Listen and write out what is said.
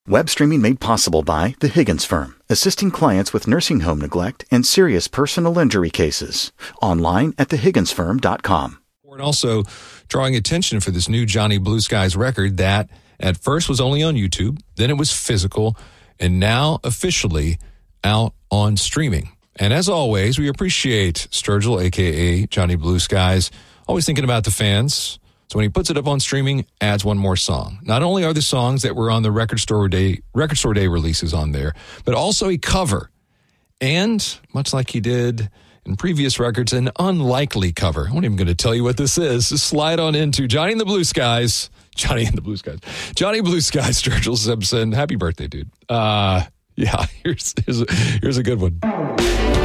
Web streaming made possible by The Higgins Firm, assisting clients with nursing home neglect and serious personal injury cases. Online at thehigginsfirm.com. And also drawing attention for this new Johnny Blue Skies record that at first was only on YouTube, then it was physical, and now officially out on streaming. And as always, we appreciate Sturgill, a.k.a. Johnny Blue Skies, always thinking about the fans. So when he puts it up on streaming, adds one more song. Not only are the songs that were on the Record Store Day releases on there, but also a cover. And much like he did in previous records, an unlikely cover. I'm not even going to tell you what this is. Just slide on into Johnny and the Blue Skies. Johnny Blue Skies, Sturgill Simpson. Happy birthday, dude. Yeah, here's a good one.